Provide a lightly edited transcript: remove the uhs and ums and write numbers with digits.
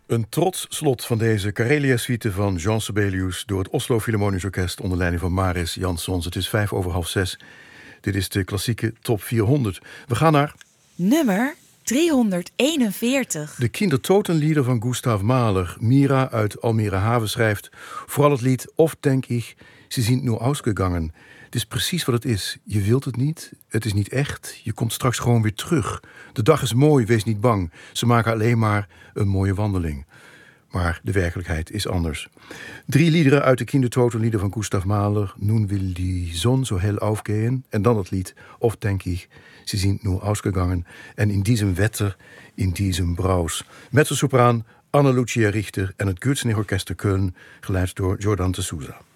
Een trots slot van deze Karelia-suite van Jean Sibelius door het Oslo Philharmonisch Orkest onder leiding van Mariss Jansons. Het is 5:05. Dit is de klassieke top 400. We gaan naar nummer 341. de Kindertotenlieder van Gustav Mahler. Mira uit Almere Haven schrijft vooral het lied Oft denk ich, sie sind nur ausgegangen. Het is precies wat het is. Je wilt het niet, het is niet echt. Je komt straks gewoon weer terug. De dag is mooi, wees niet bang. Ze maken alleen maar een mooie wandeling. Maar de werkelijkheid is anders. 3 liederen uit de Kindertotenlieder van Gustav Mahler. Nun will die Sonne so hell aufgehen. En dan het lied Oft denk ich, sie sind nur ausgegangen. En in diesem Wetter, in diesem Braus. Mezzosopraan Anna Lucia Richter en het Goethe Orkester Köln, geleid door Jordan de Souza.